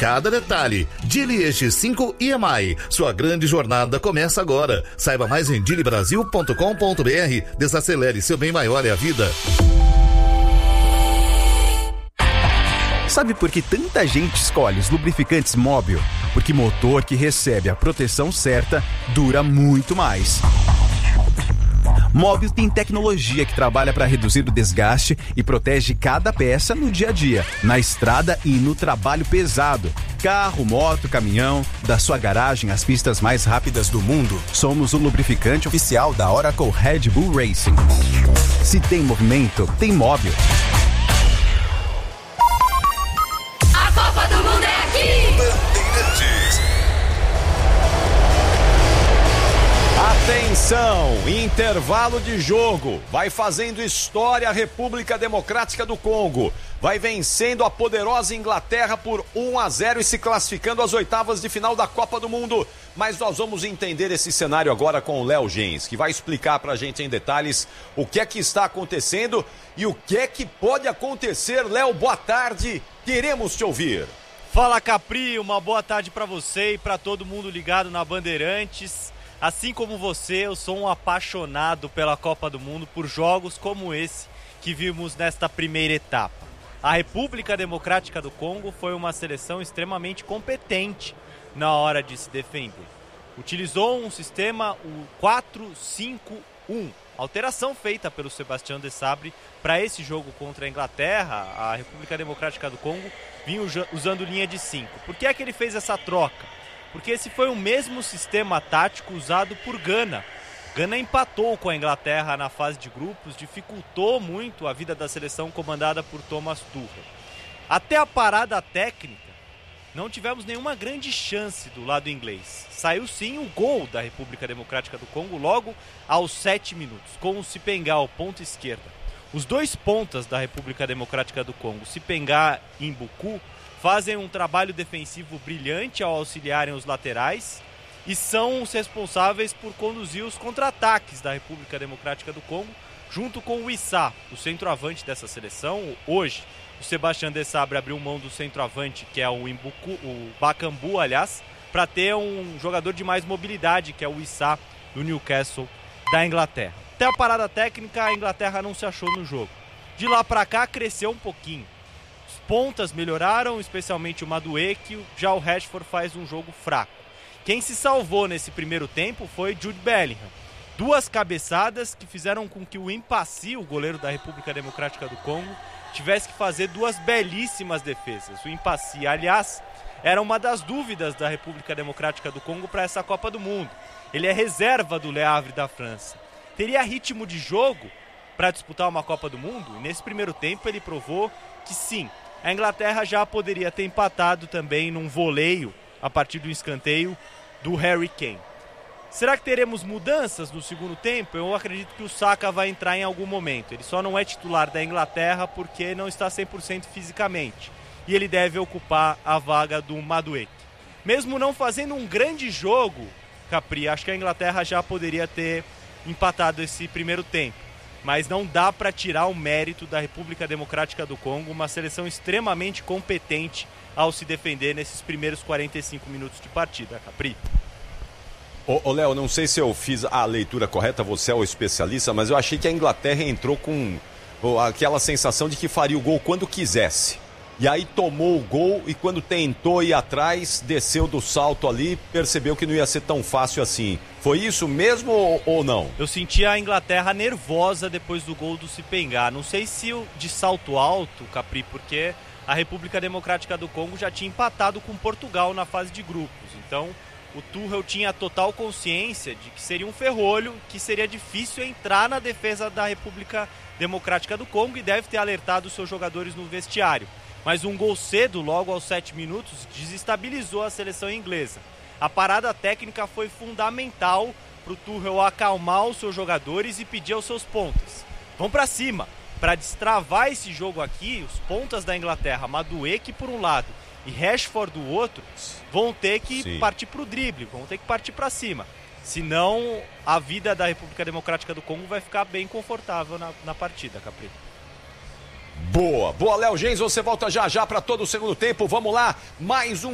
cada detalhe. Dili X5 EMI. Sua grande jornada começa agora. Saiba mais em dilibrasil.com.br. Desacelere, seu bem maior é a vida. Sabe por que tanta gente escolhe os lubrificantes Móbil? Porque motor que recebe a proteção certa dura muito mais. Móbil tem tecnologia que trabalha para reduzir o desgaste e protege cada peça no dia a dia, na estrada e no trabalho pesado. Carro, moto, caminhão, da sua garagem às pistas mais rápidas do mundo, somos o lubrificante oficial da Oracle Red Bull Racing. Se tem movimento, tem Móbil. A Copa do Mundo é aqui! Bandeirantes. Atenção, intervalo de jogo. Vai fazendo história a República Democrática do Congo. Vai vencendo a poderosa Inglaterra por 1-0 e se classificando às oitavas de final da Copa do Mundo. Mas nós vamos entender esse cenário agora com o Léo Gens, que vai explicar pra gente em detalhes o que é que está acontecendo e o que é que pode acontecer. Léo, boa tarde, queremos te ouvir. Fala, Capri, uma boa tarde pra você e pra todo mundo ligado na Bandeirantes. Assim como você, eu sou um apaixonado pela Copa do Mundo, por jogos como esse que vimos nesta primeira etapa. A República Democrática do Congo foi uma seleção extremamente competente na hora de se defender. Utilizou um sistema, o 4-5-1, alteração feita pelo Sébastien Desabre para esse jogo contra a Inglaterra. A República Democrática do Congo vinha usando linha de 5. Por que é que ele fez essa troca? Porque esse foi o mesmo sistema tático usado por Gana. Gana empatou com a Inglaterra na fase de grupos, dificultou muito a vida da seleção comandada por Thomas Tuchel. Até a parada técnica, não tivemos nenhuma grande chance do lado inglês. Saiu sim o gol da República Democrática do Congo logo aos 7 minutos, com o Sipengal, ponta esquerda. Os dois pontas da República Democrática do Congo, Sipengal e Mbuku, fazem um trabalho defensivo brilhante ao auxiliarem os laterais e são os responsáveis por conduzir os contra-ataques da República Democrática do Congo, junto com o Issa, o centroavante dessa seleção. Hoje, o Sébastien Desabre abriu mão do centroavante, que é o Mbuku, o Bakambu, aliás, para ter um jogador de mais mobilidade, que é o Issa, do Newcastle, da Inglaterra. Até a parada técnica, a Inglaterra não se achou no jogo. De lá para cá, cresceu um pouquinho. Pontas melhoraram, especialmente o Madueke, já o Rashford faz um jogo fraco. Quem se salvou nesse primeiro tempo foi Jude Bellingham. Duas cabeçadas que fizeram com que o Mpassi, o goleiro da República Democrática do Congo, tivesse que fazer duas belíssimas defesas. O Mpassi, aliás, era uma das dúvidas da República Democrática do Congo para essa Copa do Mundo. Ele é reserva do Le Havre da França. Teria ritmo de jogo para disputar uma Copa do Mundo? E nesse primeiro tempo ele provou que sim. A Inglaterra já poderia ter empatado também num voleio a partir do escanteio do Harry Kane. Será que teremos mudanças no segundo tempo? Eu acredito que o Saka vai entrar em algum momento. Ele só não é titular da Inglaterra porque não está 100% fisicamente. E ele deve ocupar a vaga do Madueke. Mesmo não fazendo um grande jogo, Capri, acho que a Inglaterra já poderia ter empatado esse primeiro tempo. Mas não dá para tirar o mérito da República Democrática do Congo, uma seleção extremamente competente ao se defender nesses primeiros 45 minutos de partida, Capri. Ô Léo, não sei se eu fiz a leitura correta, você é o especialista, mas eu achei que a Inglaterra entrou com aquela sensação de que faria o gol quando quisesse. E aí tomou o gol e quando tentou ir atrás, desceu do salto ali, percebeu que não ia ser tão fácil assim. Foi isso mesmo ou não? Eu senti a Inglaterra nervosa depois do gol do Sipengal. Não sei se de salto alto, Capri, porque a República Democrática do Congo já tinha empatado com Portugal na fase de grupos. Então o Tuchel tinha total consciência de que seria um ferrolho, que seria difícil entrar na defesa da República Democrática do Congo e deve ter alertado os seus jogadores no vestiário. Mas um gol cedo, logo aos 7 minutos, desestabilizou a seleção inglesa. A parada técnica foi fundamental para o Tuchel acalmar os seus jogadores e pedir aos seus pontas: vão para cima. Para destravar esse jogo aqui, os pontas da Inglaterra, Madueke por um lado e Rashford do outro, vão ter que partir para o drible, vão ter que partir para cima. Senão, a vida da República Democrática do Congo vai ficar bem confortável na partida, Capri. Boa, Léo Gens, você volta já para todo o segundo tempo. Vamos lá, mais um